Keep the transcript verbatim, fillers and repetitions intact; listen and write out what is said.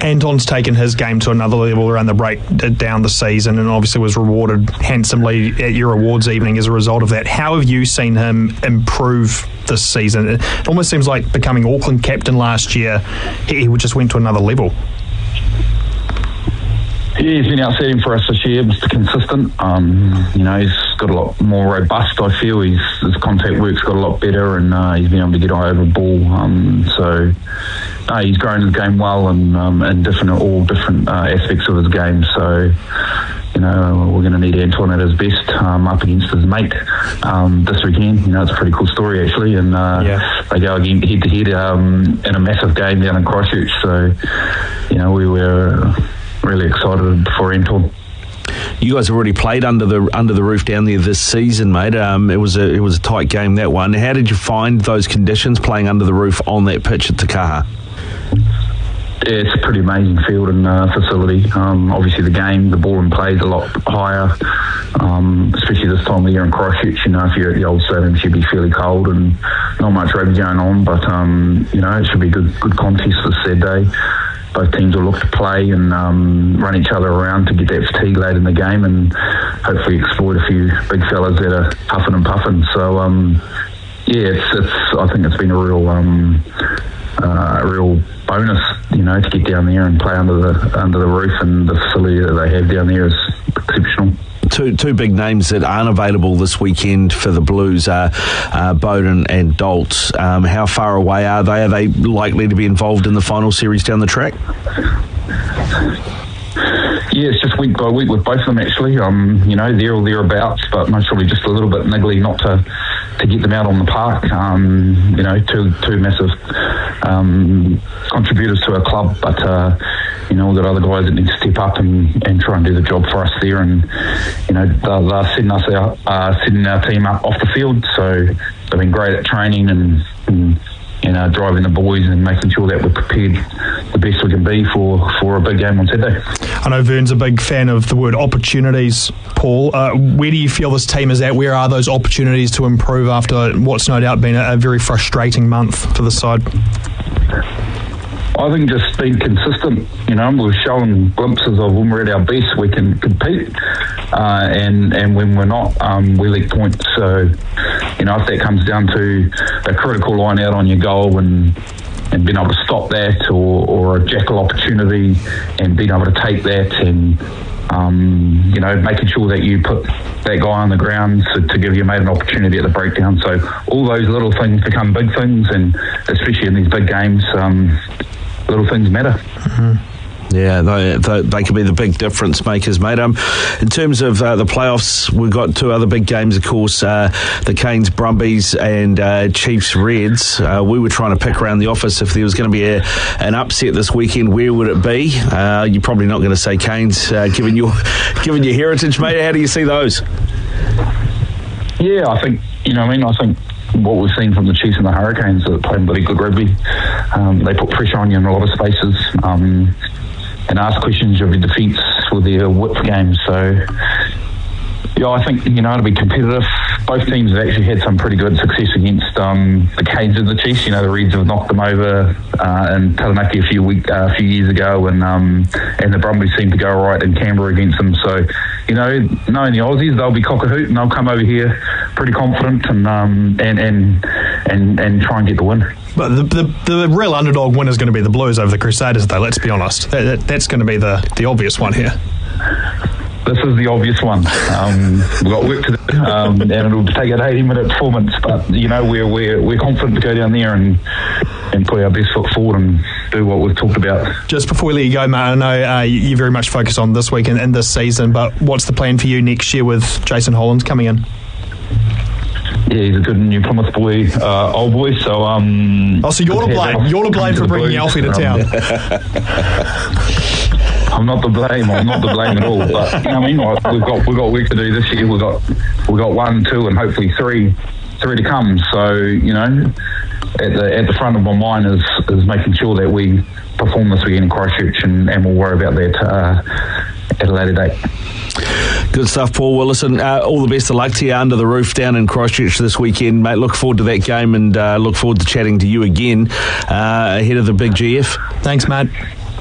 Anton's taken his game to another level around the break down the season and obviously was rewarded handsomely at your awards evening as a result of that. How have you seen him improve this season? It almost seems like becoming Auckland captain last year, he just went to another level. Yeah, he's been outstanding for us this year, Mister Consistent. Um, you know, he's got a lot more robust, I feel. He's, his contact work's got a lot better, and uh, he's been able to get high over the ball. Um, so uh, he's grown his game well and um, in different, all different uh, aspects of his game. So, you know, we're going to need Anton at his best um, up against his mate um, this weekend. You know, it's a pretty cool story, actually. And uh, yeah. they go again head-to-head um, in a massive game down in Christchurch. So, you know, we were really excited for Anton. You guys have already played under the under the roof down there this season, mate. Um, it was a it was a tight game, that one. How did you find those conditions playing under the roof on that pitch at Te Kaha? Yeah, it's a pretty amazing field and uh, facility. Um, obviously, the game, the ball and play is a lot higher, um, especially this time of year in Christchurch. You know, if you're at the old stadium, it should be fairly cold and not much rugby going on. But um, you know, it should be a good good contest this Saturday. Both teams will look to play and um, run each other around to get that fatigue late in the game and hopefully exploit a few big fellas that are huffing and puffing. So, um, yeah, it's, it's. I think it's been a real, um, uh, a real bonus, you know, to get down there and play under the under the roof, and the facility that they have down there is exceptional. Two two big names that aren't available this weekend for the Blues are uh, Bowden and Dolt. Um, how far away are they? Are they likely to be involved in the final series down the track? Yeah, it's just week by week with both of them, actually. Um, you know, they're all thereabouts, but most probably just a little bit niggly not to to get them out on the park. Um, you know, two two massive um, contributors to our club, but uh, you know, we've got other guys that need to step up and, and try and do the job for us there. And you know, they're, they're setting us out, uh, setting our team up off the field. So they've been great at training and. and you know, driving the boys and making sure that we're prepared the best we can be for, for a big game on Saturday. I know Vern's a big fan of the word opportunities, Paul. Uh, where do you feel this team is at? Where are those opportunities to improve after what's no doubt been a, a very frustrating month for the side? I think just being consistent, you know, we're showing glimpses of when we're at our best, we can compete, uh, and and when we're not, um, we leak points. So, you know, if that comes down to a critical line out on your goal and and being able to stop that, or, or a jackal opportunity and being able to take that, and um, you know, making sure that you put that guy on the ground to, to give your mate an opportunity at the breakdown. So all those little things become big things, and especially in these big games, um, little things matter. Mm-hmm. Yeah, they, they, they could be the big difference makers, mate. Um, in terms of uh, the playoffs, we've got two other big games, of course, uh, the Canes Brumbies and uh, Chiefs Reds. Uh, we were trying to pick around the office if there was going to be a, an upset this weekend, where would it be? Uh, you're probably not going to say Canes, uh, given your given your heritage, mate. How do you see those? Yeah, I think, you know, I mean, I think what we've seen from the Chiefs and the Hurricanes, that playing really good rugby. Um, they put pressure on you in a lot of spaces. Um, and ask questions of your defence with their width game. So, yeah, I think, you know, it'll be competitive. Both teams have actually had some pretty good success against um, the Canes and the Chiefs. You know, the Reds have knocked them over uh, in Taranaki a few week, uh, a few years ago, and um, and the Brumbies seem to go right in Canberra against them. So, you know, knowing the Aussies, they'll be cock a hoot and they'll come over here pretty confident and um, and, and and and try and get the win. But the, the the real underdog win is going to be the Blues over the Crusaders, though, let's be honest. That, that, that's going to be the, the obvious one here. This is the obvious one. Um, we've got work to do, um, and it'll take an eighty-minute performance. But, you know, we're, we're, we're confident to go down there and, and put our best foot forward and do what we've talked about. Just before we let you go, mate, I know uh, you very much focus on this week and, and this season, but what's the plan for you next year with Jason Hollands coming in? Yeah, he's a good New Plymouth boy, uh, old boy. So, um. Oh, so you're to blame. You're to blame for bringing Alfie to town. I'm not to blame. I'm not to blame at all. But you know what I mean, like, we've got we've got work to do this year. We've got we've got one, two, and hopefully three, three to come. So you know, at the at the front of my mind is is making sure that we perform this weekend in Christchurch, and, and we'll worry about that uh, at a later date. Good stuff, Paul. Well, listen, uh, all the best of luck to you under the roof down in Christchurch this weekend, mate. Look forward to that game and uh, look forward to chatting to you again uh, ahead of the big G F. Thanks, mate.